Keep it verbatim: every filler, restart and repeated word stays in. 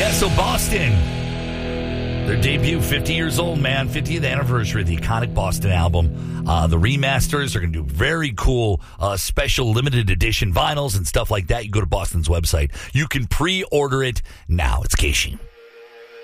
Yeah, so Boston, their debut, fifty years old, man, fiftieth anniversary of the iconic Boston album. Uh, the remasters are going to do very cool uh, special limited edition vinyls and stuff like that. You go to Boston's website. You can pre-order it now. It's K-Sheen.